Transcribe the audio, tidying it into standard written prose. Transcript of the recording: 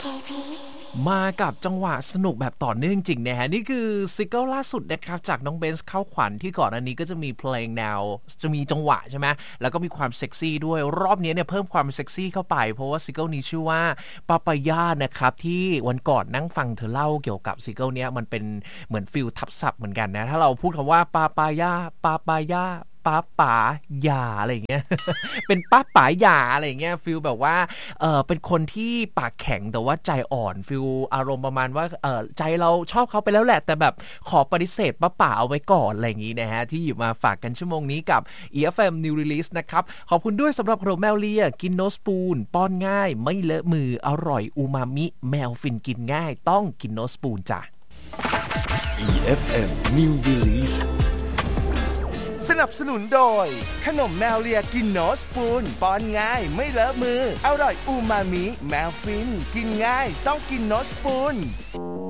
มากับจังหวะสนุกแบบต่อเนื่องจริงนะฮะนี่คือซิงเกิลล่าสุดนะครับจากน้องเบนซ์เข้าขวัญที่ก่อนอันนี้ก็จะมีเพลงแนวจะมีจังหวะใช่ไหมแล้วก็มีความเซ็กซี่ด้วยรอบนี้เนี่ยเพิ่มความเซ็กซี่เข้าไปเพราะว่าซิงเกิลนี้ชื่อว่าปาปายานะครับที่วันก่อนนั่งฟังเธอเล่าเกี่ยวกับซิงเกิลนี้มันเป็นเหมือนฟิลทับศัพท์เหมือนกันนะถ้าเราพูดคำว่าปาปายาปาปายาป้าป๋าหย่าอะไรอย่างเงี้ย เป็นป้าป๋าหย่าอะไรอย่างเงี้ยฟิลแบบว่าเป็นคนที่ปากแข็งแต่ว่าใจอ่อนฟิลอารมณ์ประมาณว่าใจเราชอบเขาไปแล้วแหละแต่แบบขอปฏิเสธป้าป๋าเอาไว้ก่อนอะไรอย่างงี้นะฮะที่หยิบมาฝากกันชั่วโมงนี้กับ EFM New Release นะครับขอบคุณด้วยสำหรับขนมแมวเลียกินโนสปูนป้อนง่ายไม่เลอะมืออร่อยอูมามิแมวฟินกินง่ายต้องกินโนสปูนจ้ะ EFM New Releaseสนับสนุนโดยขนมแมวเลียกินโนสปูนป้อนง่ายไม่เลอะมืออร่อยอูมามิแมวฟินกินง่ายต้องกินโนสปูน